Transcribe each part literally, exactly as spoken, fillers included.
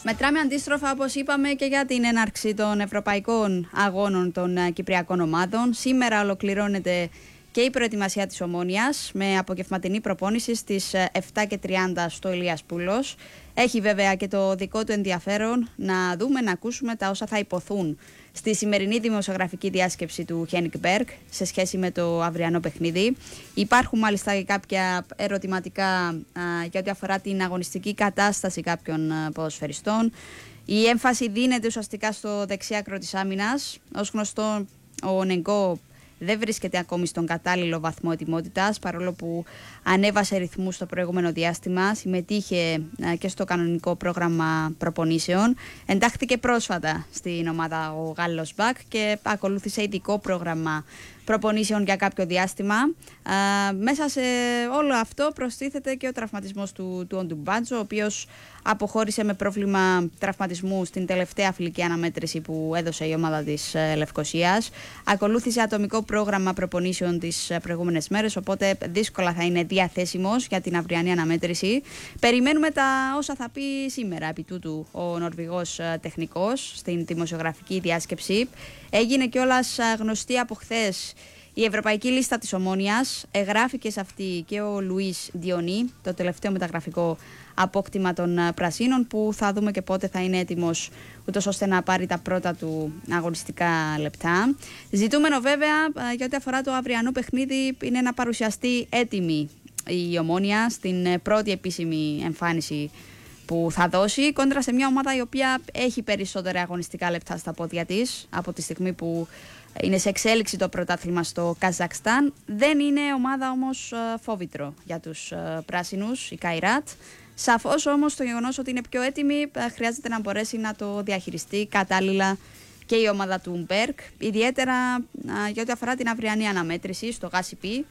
Μετράμε αντίστροφα, όπως είπαμε, και για την έναρξη των ευρωπαϊκών αγώνων των κυπριακών ομάδων. Σήμερα ολοκληρώνεται και η προετοιμασία της Ομόνοιας με απογευματινή προπόνηση στις επτά και τριάντα στο Ηλίας Πούλος. Έχει βέβαια και το δικό του ενδιαφέρον να δούμε, να ακούσουμε τα όσα θα υποθούν στη σημερινή δημοσιογραφική διάσκεψη του Χένικ Μπέργκ σε σχέση με το αυριανό παιχνίδι. Υπάρχουν μάλιστα και κάποια ερωτηματικά α, για ό,τι αφορά την αγωνιστική κατάσταση κάποιων α, ποδοσφαιριστών. Η έμφαση δίνεται ουσιαστικά στο δεξιάκρο της άμυνας. Ως γνωστό, ο Νεγκό δεν βρίσκεται ακόμη στον κατάλληλο βαθμό ετοιμότητας, παρόλο που ανέβασε ρυθμούς στο προηγούμενο διάστημα, συμμετείχε και στο κανονικό πρόγραμμα προπονήσεων. Εντάχθηκε πρόσφατα στην ομάδα ο Γάλλος Μπακ και ακολούθησε ειδικό πρόγραμμα προπονήσεων για κάποιο διάστημα. Α, μέσα σε όλο αυτό προστίθεται και ο τραυματισμός του, του Οντουμπάντζο, ο οποίος αποχώρησε με πρόβλημα τραυματισμού στην τελευταία φιλική αναμέτρηση που έδωσε η ομάδα της ε, Λευκοσίας. Ακολούθησε ατομικό πρόγραμμα προπονήσεων τις ε, προηγούμενες μέρες, οπότε δύσκολα θα είναι διαθέσιμος για την αυριανή αναμέτρηση. Περιμένουμε τα όσα θα πει σήμερα επί τούτου ο Νορβηγός ε, τεχνικός στην δημοσιογραφική διάσκεψη. Έγινε κιόλας ε, γνωστή από χθες η ευρωπαϊκή λίστα της Ομόνοιας. Εγγράφηκε σε αυτή και ο Λουίς Διονί, το τελευταίο μεταγραφικό απόκτημα των Πρασίνων, που θα δούμε και πότε θα είναι έτοιμος, ούτως ώστε να πάρει τα πρώτα του αγωνιστικά λεπτά. Ζητούμενο βέβαια για ό,τι αφορά το αυριανό παιχνίδι είναι να παρουσιαστεί έτοιμη η Ομόνια στην πρώτη επίσημη εμφάνιση που θα δώσει κόντρα σε μια ομάδα η οποία έχει περισσότερα αγωνιστικά λεπτά στα πόδια της από τη στιγμή που είναι σε εξέλιξη το πρωτάθλημα στο Καζακστάν. Δεν είναι ομάδα όμως φόβητρο για τους πράσινους, η Καϊράτ. Σαφώς όμως το γεγονός ότι είναι πιο έτοιμη χρειάζεται να μπορέσει να το διαχειριστεί κατάλληλα και η ομάδα του Μπέργκ, ιδιαίτερα για ό,τι αφορά την αυριανή αναμέτρηση στο Γάσιπι,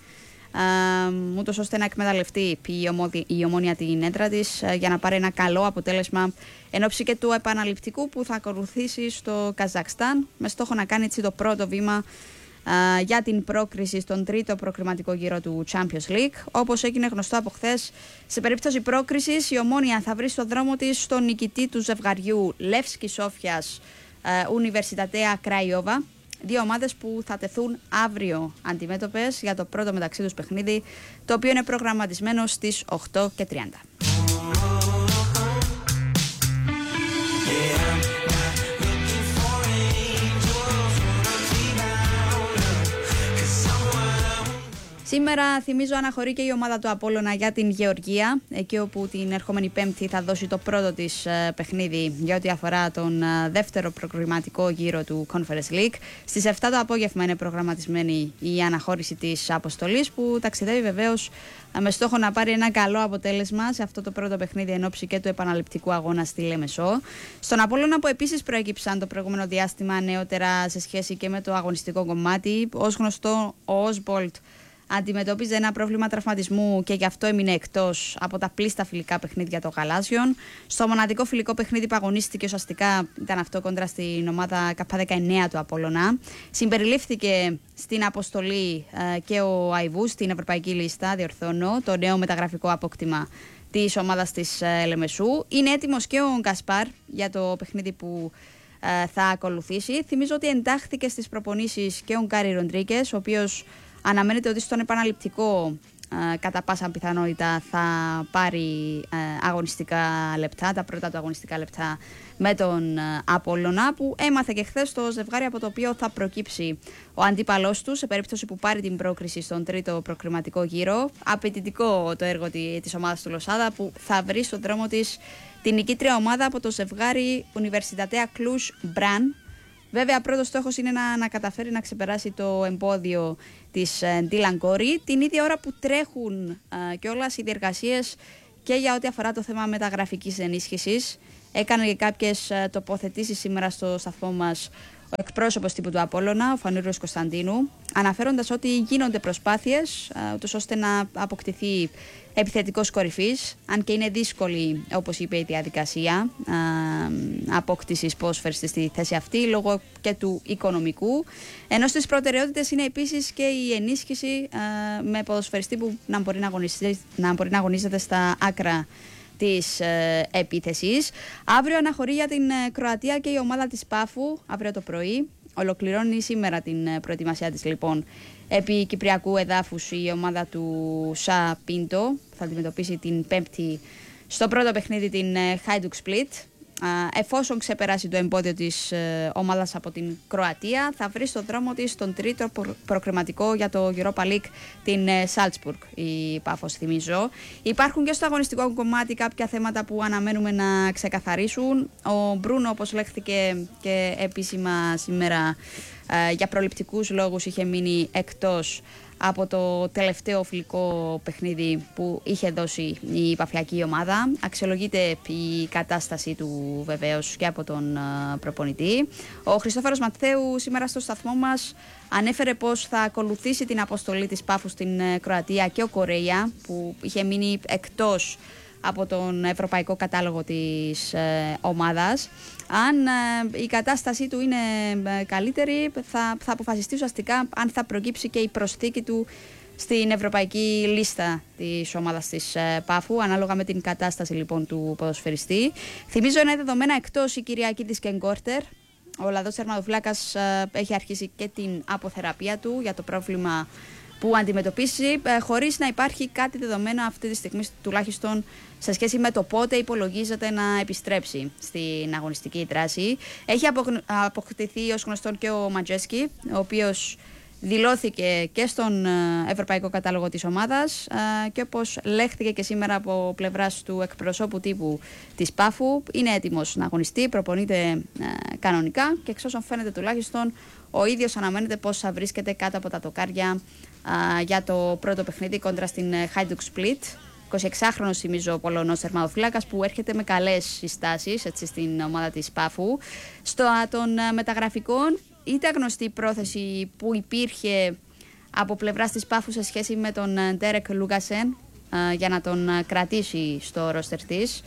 ούτως ώστε να εκμεταλλευτεί η, ομόδι, η Ομόνια την έντρα της για να πάρει ένα καλό αποτέλεσμα εν ώψη και του επαναληπτικού που θα ακολουθήσει στο Καζακστάν, με στόχο να κάνει έτσι το πρώτο βήμα Uh, για την πρόκριση στον τρίτο προκριματικό γύρο του Champions League. Όπως έγινε γνωστό από χθες, σε περίπτωση πρόκρισης η Ομόνια θα βρει στο δρόμο της στον νικητή του ζευγαριού Λεύσκι Σόφιας Ουνιβερσιτατέα Κραϊόβα, δύο ομάδες που θα τεθούν αύριο αντιμέτωπες για το πρώτο μεταξύ τους παιχνίδι, το οποίο είναι προγραμματισμένο στις οκτώ και τριάντα. Σήμερα, θυμίζω, αναχωρεί και η ομάδα του Απόλλωνα για την Γεωργία, εκεί όπου την ερχόμενη Πέμπτη θα δώσει το πρώτο της ε, παιχνίδι για ό,τι αφορά τον ε, δεύτερο προκριματικό γύρο του Conference League. Στις επτά το απόγευμα είναι προγραμματισμένη η αναχώρηση της αποστολής, που ταξιδεύει βεβαίως ε, με στόχο να πάρει ένα καλό αποτέλεσμα σε αυτό το πρώτο παιχνίδι εν ώψη και του επαναληπτικού αγώνα στη Λέμεσο. Στον Απόλλωνα, που επίσης προέκυψαν το προηγούμενο διάστημα νεότερα σε σχέση και με το αγωνιστικό κομμάτι, ως γνωστό, ο Όσμπολτ αντιμετώπιζε ένα πρόβλημα τραυματισμού και γι' αυτό έμεινε εκτός από τα πλήστα φιλικά παιχνίδια των Γαλάζιων. Στο μοναδικό φιλικό παιχνίδι που αγωνίστηκε ουσιαστικά ήταν αυτό κόντρα στην ομάδα Κ δεκαεννέα του Απόλλωνα. Συμπεριλήφθηκε στην αποστολή ε, και ο Αϊβού στην ευρωπαϊκή λίστα, διορθώνω, το νέο μεταγραφικό απόκτημα της ομάδας της ε, Λεμεσού. Είναι έτοιμος και ο Γκασπάρ για το παιχνίδι που ε, θα ακολουθήσει. Θυμίζω ότι εντάχθηκε στις προπονήσεις και ο Γκάρι Ροντρίκες, ο οποίος αναμένεται ότι στον επαναληπτικό ε, κατά πάσα πιθανότητα θα πάρει ε, αγωνιστικά λεπτά, τα πρώτα του αγωνιστικά λεπτά με τον ε, Απόλλωνα, που έμαθε και χθες το ζευγάρι από το οποίο θα προκύψει ο αντίπαλός του σε περίπτωση που πάρει την πρόκριση στον τρίτο προκριματικό γύρο. Απαιτητικό το έργο της ομάδας του Λοσάδα, που θα βρει στον δρόμο της την νικήτρια ομάδα από το ζευγάρι Ουνιβερσιτατέα Κλουζ Μπραν. Βέβαια, πρώτος στόχος είναι να, να καταφέρει να ξεπεράσει το εμπόδιο της Ντίλαν Κόρι, την ίδια ώρα που τρέχουν ε, κιόλας οι διεργασίες και για ό,τι αφορά το θέμα μεταγραφικής ενίσχυσης. Έκανε και κάποιες ε, τοποθετήσεις σήμερα στο σταθμό μας ο εκπρόσωπος τύπου του Απόλλωνα, ο Φανούριος Κωνσταντίνου, αναφέροντας ότι γίνονται προσπάθειες ε, ούτως ώστε να αποκτηθεί επιθετικός κορυφής, αν και είναι δύσκολη, όπως είπε, η διαδικασία ε, απόκτησης ποδοσφαιριστή στη θέση αυτή λόγω και του οικονομικού, ενώ στις προτεραιότητες είναι επίσης και η ενίσχυση ε, με ποδοσφαιριστή που να μπορεί να, να μπορεί να αγωνίζεται στα άκρα της ε, επίθεσης. Αύριο αναχωρεί για την ε, Κροατία και η ομάδα της Πάφου, αύριο το πρωί. Ολοκληρώνει σήμερα την ε, προετοιμασία της λοιπόν επί κυπριακού εδάφους η ομάδα του Σα Πίντο. Θα αντιμετωπίσει την Πέμπτη στο πρώτο παιχνίδι την ε, Hajduk Split. Εφόσον ξεπεράσει το εμπόδιο της ε, ομάδας από την Κροατία, θα βρει στο δρόμο της τον τρίτο προ- προκριματικό για το Europa League, την ε, Salzburg, η Πάφος θυμίζω. Υπάρχουν και στο αγωνιστικό κομμάτι κάποια θέματα που αναμένουμε να ξεκαθαρίσουν. Ο Μπρούνο, όπως λέχθηκε και επίσημα σήμερα, ε, για προληπτικούς λόγους είχε μείνει εκτός από το τελευταίο φιλικό παιχνίδι που είχε δώσει η παφιακή ομάδα. Αξιολογείται η κατάσταση του βεβαίως και από τον προπονητή. Ο Χριστόφορος Ματθαίου σήμερα στο σταθμό μας ανέφερε πως θα ακολουθήσει την αποστολή της Πάφου στην Κροατία και ο Κορέια, που είχε μείνει εκτός από τον ευρωπαϊκό κατάλογο της ε, ομάδας. Αν ε, η κατάστασή του είναι ε, καλύτερη, θα, θα αποφασιστεί ουσιαστικά αν θα προκύψει και η προσθήκη του στην ευρωπαϊκή λίστα της ομάδας της ε, Πάφου, ανάλογα με την κατάσταση λοιπόν του ποδοσφαιριστή. Θυμίζω είναι δεδομένα εκτός η Κυριακίδης Κενγκόρτερ. Ο Ολλανδός τερματοφύλακας ε, έχει αρχίσει και την αποθεραπεία του για το πρόβλημα που αντιμετωπίσει, ε, χωρίς να υπάρχει κάτι δεδομένο αυτή τη στιγμή, τουλάχιστον σε σχέση με το πότε υπολογίζεται να επιστρέψει στην αγωνιστική δράση. Έχει αποκτηθεί ως γνωστόν και ο Ματζέσκι, ο οποίος δηλώθηκε και στον ευρωπαϊκό κατάλογο της ομάδας ε, και όπως λέχθηκε και σήμερα από πλευράς του εκπροσώπου τύπου της Πάφου, είναι έτοιμος να αγωνιστεί, προπονείται ε, κανονικά και εξ όσων φαίνεται τουλάχιστον ο ίδιος αναμένεται πως θα βρίσκεται κάτω από τα τοκάρια α, για το πρώτο παιχνίδι κόντρα στην Hajduk Split. εικοσιεξάχρονος θυμίζω ο Πολωνός τερματοφύλακας που έρχεται με καλές συστάσεις έτσι, στην ομάδα της Πάφου. Στο των μεταγραφικών ήταν γνωστή η πρόθεση που υπήρχε από πλευράς της Πάφου σε σχέση με τον Ντέρεκ Λούγκασεν για να τον κρατήσει στο ρόστερ της,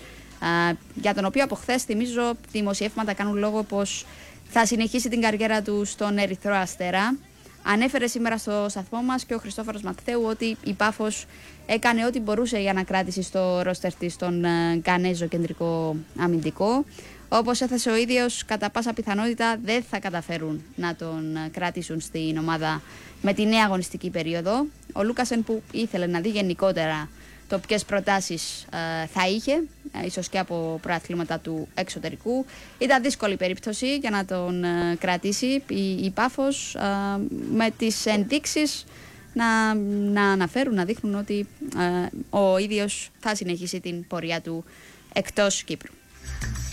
για τον οποίο από χθες θυμίζω δημοσιεύματα κάνουν λόγο πως θα συνεχίσει την καριέρα του στον Ερυθρό Αστέρα. Ανέφερε σήμερα στο σταθμό μας και ο Χριστόφορος Ματθαίου ότι η Πάφος έκανε ό,τι μπορούσε για να κράτησε στο ρόστερ της τον Γκανέζο κεντρικό αμυντικό. Όπως έθεσε ο ίδιος, κατά πάσα πιθανότητα δεν θα καταφέρουν να τον κρατήσουν στην ομάδα με τη νέα αγωνιστική περίοδο. Ο Λούκασεν, που ήθελε να δει γενικότερα το ποιες προτάσεις ε, θα είχε, ε, ίσως και από προαθλήματα του εξωτερικού, ήταν δύσκολη περίπτωση για να τον ε, κρατήσει η, η Πάφος, ε, με τις ενδείξεις να, να αναφέρουν, να δείχνουν ότι ε, ο ίδιος θα συνεχίσει την πορεία του εκτός Κύπρου.